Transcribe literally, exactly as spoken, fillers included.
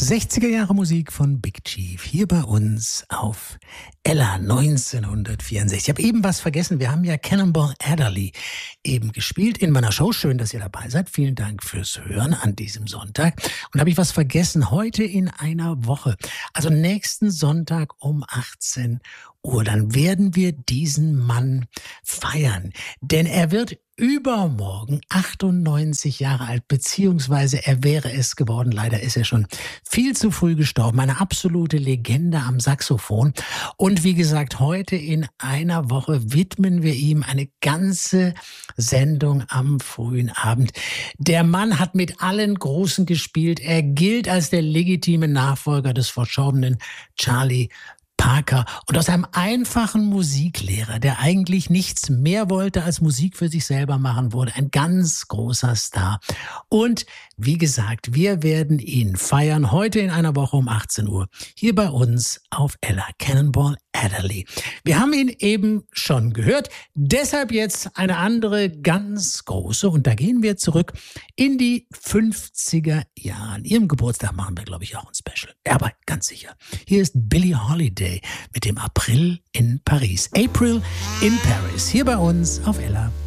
sechziger Jahre Musik von Big Chief hier bei uns auf Ella neunzehnhundertvierundsechzig. Ich habe eben was vergessen. Wir haben ja Cannonball Adderley eben gespielt in meiner Show. Schön, dass ihr dabei seid. Vielen Dank fürs Hören an diesem Sonntag. Und habe ich was vergessen? Heute in einer Woche, also nächsten Sonntag um achtzehn Uhr, dann werden wir diesen Mann feiern. Denn er wird übermorgen achtundneunzig Jahre alt, beziehungsweise er wäre es geworden. Leider ist er schon viel zu früh gestorben. Eine absolute Legende am Saxophon. Und wie gesagt, heute in einer Woche widmen wir ihm eine ganze Sendung am frühen Abend. Der Mann hat mit allen Großen gespielt. Er gilt als der legitime Nachfolger des verstorbenen Charlie Parker. Und aus einem einfachen Musiklehrer, der eigentlich nichts mehr wollte als Musik für sich selber machen, wurde ein ganz großer Star. Und wie gesagt, wir werden ihn feiern heute in einer Woche um achtzehn Uhr hier bei uns auf Ella. Cannonball Adderley. Wir haben ihn eben schon gehört, deshalb jetzt eine andere ganz große, und da gehen wir zurück in die fünfziger Jahre. An ihrem Geburtstag machen wir, glaube ich, auch ein Special. Ja, aber ganz sicher. Hier ist Billie Holiday mit dem April in Paris. April in Paris, hier bei uns auf Ella.